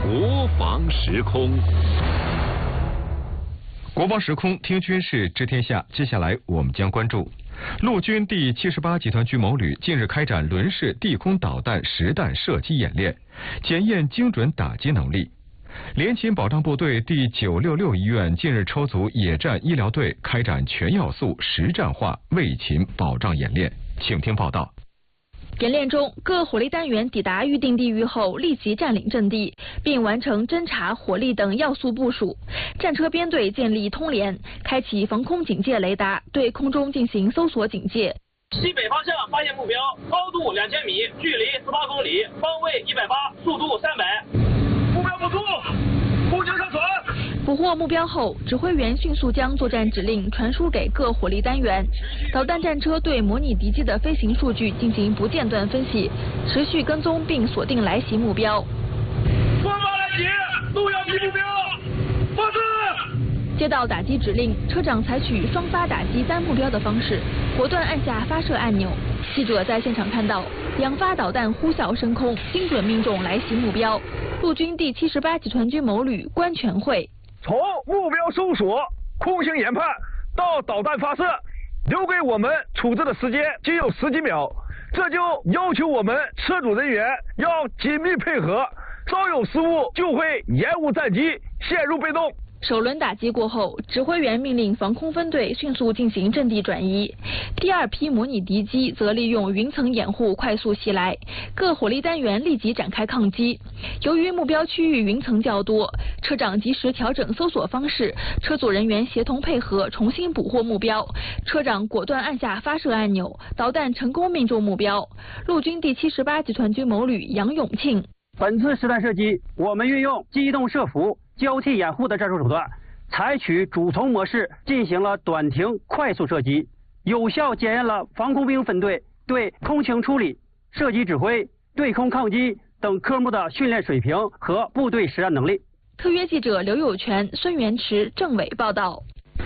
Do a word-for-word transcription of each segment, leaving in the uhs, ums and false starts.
国防时空。 国防时空听军事知天下，接下来我们将关注陆军第七十八集团军某旅近日开展轮式地空导弹实弹射击演练，检验精准打击能力。联勤保障部队第九六六医院近日抽组野战医疗队开展全要素实战化卫勤保障演练，请听报道。 演练中，各火力单元抵达预定地域后，立即占领阵地，并完成侦察、火力等要素部署。战车编队建立通联，开启防空警戒雷达，对空中进行搜索警戒。 西北方向发现目标，高度两千米，距离十八公里，方位一百八，速度三百。目标捕捉，空警上传。 捕获目标后，指挥员迅速将作战指令传输给各火力单元。导弹战车对模拟敌机的飞行数据进行不间断分析，持续跟踪并锁定来袭目标。 双方来袭，路要击目标，发射。 接到打击指令，车长采取双发打击单目标的方式，果断按下发射按钮。记者在现场看到，两发导弹呼啸升空，精准命中来袭目标。陆军第七十八集团军某旅观全会。 从目标搜索、空行研判到导弹发射，留给我们处置的时间仅有十几秒，这就要求我们车组人员要紧密配合，稍有失误就会延误战机，陷入被动。 首轮打击过后，指挥员命令防空分队迅速进行阵地转移。第二批模拟敌机则利用云层掩护快速袭来，各火力单元立即展开抗击。由于目标区域云层较多，车长及时调整搜索方式，车组人员协同配合，重新捕获目标。车长果断按下发射按钮，导弹成功命中目标。陆军第七十八集团军某旅杨永庆。 本次实弹射击，我们运用机动射伏、交替掩护的战术手段，采取主从模式进行了短停快速射击，有效检验了防空兵分队对空情处理、射击指挥、对空抗击等科目的训练水平和部队实战能力。 特约记者刘有全、孙元池、郑伟报道。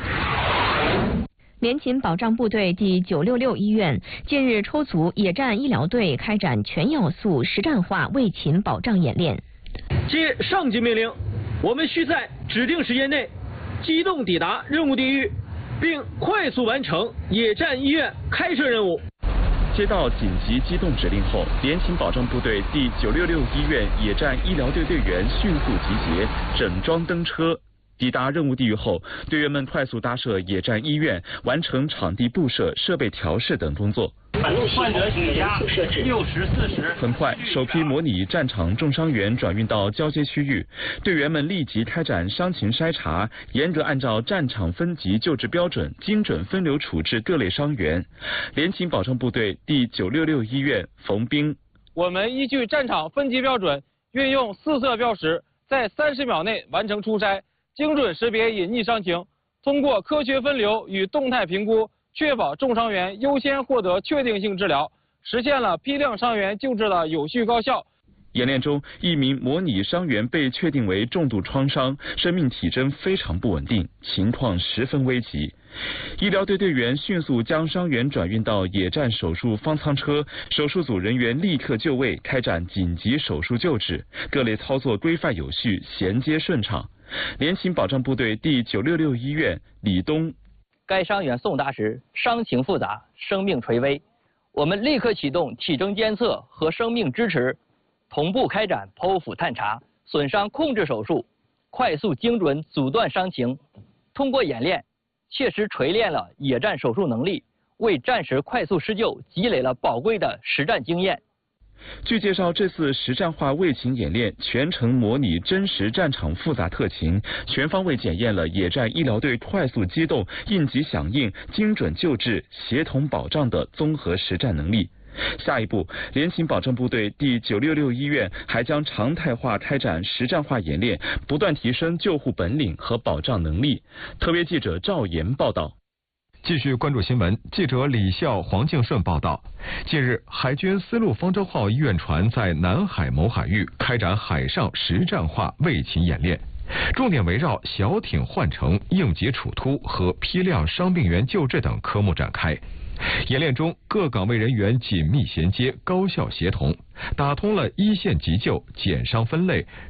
联勤保障部队第九六六医院近日抽组野战医疗队开展全要素实战化卫勤保障演练。 接上级命令，我们需在指定时间内机动抵达任务地域，并快速完成野战医院开设任务。 接到紧急机动指令后，联勤保障部队第九六六医院野战医疗队队员迅速集结，整装登车。抵达任务地域后，队员们快速搭设野战医院，完成场地布设、设备调试等工作。 患者血压六十四十。 很快，首批模拟战场重伤员转运到交接区域，队员们立即开展伤情筛查，严格按照战场分级救治标准，精准分流处置各类伤员。联勤保障部队第九六六医院冯兵， 我们依据战场分级标准，运用四色标识，在三十秒内完成出筛。精准识别隐匿伤情，通过科学分流与动态评估，确保重伤员优先获得确定性治疗，实现了批量伤员救治的有序高效。 演练中，一名模拟伤员被确定为重度创伤，生命体征非常不稳定，情况十分危急。医疗队队员迅速将伤员转运到野战手术方舱车，手术组人员立刻就位，开展紧急手术救治，各类操作规范有序，衔接顺畅。联勤保障部队第九六六医院李东， 该伤员送达时伤情复杂，生命垂危，我们立刻启动体征监测和生命支持，同步开展剖腹探查、损伤控制手术，快速精准阻断伤情。通过演练，切实锤炼了野战手术能力，为战时快速施救积累了宝贵的实战经验。 据介绍，这次实战化卫勤演练全程模拟真实战场复杂特情，全方位检验了野战医疗队快速机动、应急响应、精准救治、协同保障的综合实战能力。下一步，联勤保障部队第九六六医院还将常态化开展实战化演练，不断提升救护本领和保障能力。特别记者赵岩报道。 继续关注新闻，记者李笑、黄敬顺报道。近日，海军丝路方舟号医院船在南海某海域开展海上实战化卫勤演练，重点围绕小艇换乘、应急处突和批量伤病员救治等科目展开。演练中，各岗位人员紧密衔接、高效协同，打通了一线急救、减伤分类、